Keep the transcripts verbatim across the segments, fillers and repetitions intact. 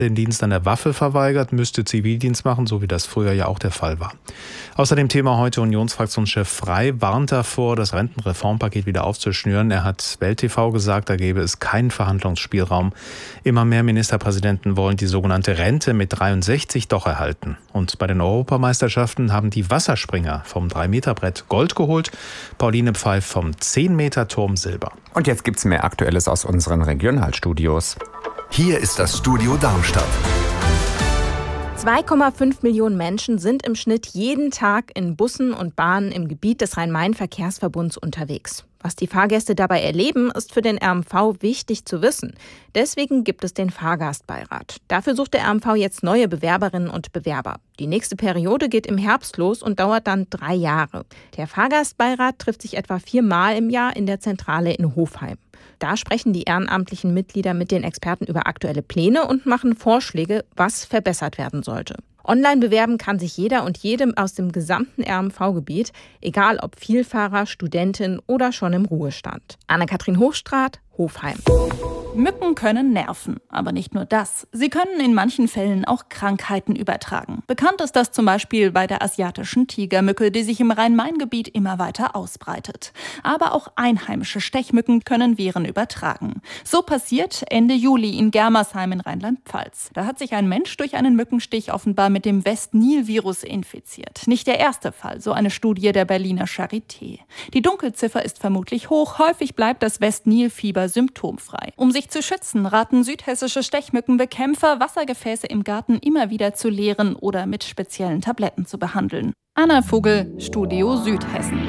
den Dienst an der Waffe verweigert, müsste Zivildienst machen, so wie das früher ja auch der Fall war. Außerdem Thema heute: Unionsfraktionschef Frey warnt davor, das Rentenreformpaket wieder aufzuschnüren. Er hat Welt T V gesagt, da gäbe es keinen Verhandlungsspielraum. Immer mehr Ministerpräsidenten wollen die sogenannte Rente mit dreiundsechzig doch erhalten. Und bei den Europameisterschaften haben die Wasserspringer vom drei Meter Brett Gold geholt, Pauline Pfeif vom zehn Meter Turm Silber. Und jetzt gibt's mehr Aktuelles aus unseren Regionalstudios. Hier ist das Studio Darmstadt. zwei Komma fünf Millionen Menschen sind im Schnitt jeden Tag in Bussen und Bahnen im Gebiet des Rhein-Main-Verkehrsverbunds unterwegs. Was die Fahrgäste dabei erleben, ist für den R M V wichtig zu wissen. Deswegen gibt es den Fahrgastbeirat. Dafür sucht der R M V jetzt neue Bewerberinnen und Bewerber. Die nächste Periode geht im Herbst los und dauert dann drei Jahre. Der Fahrgastbeirat trifft sich etwa viermal im Jahr in der Zentrale in Hofheim. Da sprechen die ehrenamtlichen Mitglieder mit den Experten über aktuelle Pläne und machen Vorschläge, was verbessert werden sollte. Online bewerben kann sich jeder und jedem aus dem gesamten R M V-Gebiet, egal ob Vielfahrer, Studentin oder schon im Ruhestand. Anne-Kathrin Hochstraat, Hofheim. Mücken können nerven, aber nicht nur das. Sie können in manchen Fällen auch Krankheiten übertragen. Bekannt ist das zum Beispiel bei der asiatischen Tigermücke, die sich im Rhein-Main-Gebiet immer weiter ausbreitet. Aber auch einheimische Stechmücken können Viren übertragen. So passiert Ende Juli in Germersheim in Rheinland-Pfalz. Da hat sich ein Mensch durch einen Mückenstich offenbar mit dem West-Nil-Virus infiziert. Nicht der erste Fall, so eine Studie der Berliner Charité. Die Dunkelziffer ist vermutlich hoch, häufig bleibt das West-Nil-Fieber symptomfrei. Um sich zu schützen, raten südhessische Stechmückenbekämpfer, Wassergefäße im Garten immer wieder zu leeren oder mit speziellen Tabletten zu behandeln. Anna Vogel, Studio Südhessen.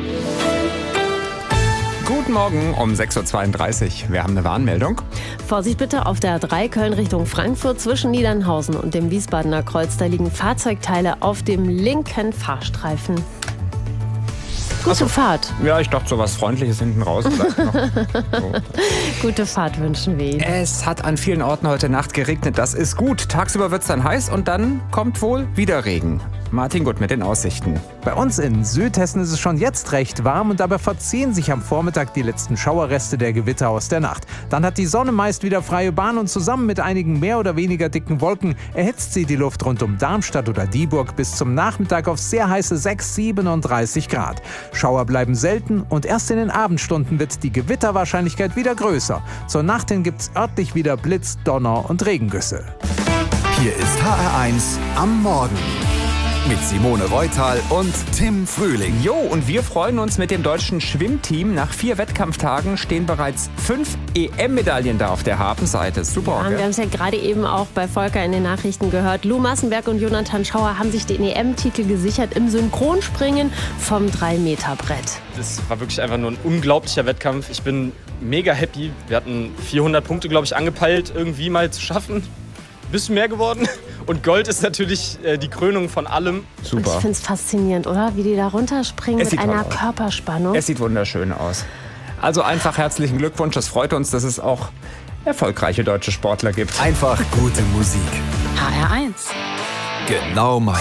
Guten Morgen um sechs Uhr zweiunddreißig. Wir haben eine Warnmeldung. Vorsicht bitte auf der A drei Köln Richtung Frankfurt zwischen Niedernhausen und dem Wiesbadener Kreuz. Da liegen Fahrzeugteile auf dem linken Fahrstreifen. Gute so. Fahrt. Ja, ich dachte, so was Freundliches hinten raus. Vielleicht noch. So. Gute Fahrt wünschen wir Ihnen. Es hat an vielen Orten heute Nacht geregnet. Das ist gut. Tagsüber wird es dann heiß und dann kommt wohl wieder Regen. Martin Gut mit den Aussichten. Bei uns in Südhessen ist es schon jetzt recht warm und dabei verziehen sich am Vormittag die letzten Schauerreste der Gewitter aus der Nacht. Dann hat die Sonne meist wieder freie Bahn und zusammen mit einigen mehr oder weniger dicken Wolken erhitzt sie die Luft rund um Darmstadt oder Dieburg bis zum Nachmittag auf sehr heiße sechs, siebenunddreißig Grad. Schauer bleiben selten und erst in den Abendstunden wird die Gewitterwahrscheinlichkeit wieder größer. Zur Nacht hin gibt's örtlich wieder Blitz, Donner und Regengüsse. Hier ist H R eins am Morgen. Mit Simone Reutal und Tim Frühling. Jo, und wir freuen uns mit dem deutschen Schwimmteam. Nach vier Wettkampftagen stehen bereits fünf E M-Medaillen da auf der Habenseite. Super, ja, wir haben es ja gerade eben auch bei Volker in den Nachrichten gehört. Lou Massenberg und Jonathan Schauer haben sich den E M-Titel gesichert im Synchronspringen vom drei Meter Brett. Das war wirklich einfach nur ein unglaublicher Wettkampf. Ich bin mega happy. Wir hatten vierhundert Punkte, glaube ich, angepeilt, irgendwie mal zu schaffen. Bisschen mehr geworden. Und Gold ist natürlich äh, die Krönung von allem. Super. Und ich finde es faszinierend, oder? Wie die da runterspringen mit einer Körperspannung. Es sieht wunderschön aus. Also einfach herzlichen Glückwunsch. Das freut uns, dass es auch erfolgreiche deutsche Sportler gibt. Einfach gute Musik. H R eins. Genau mein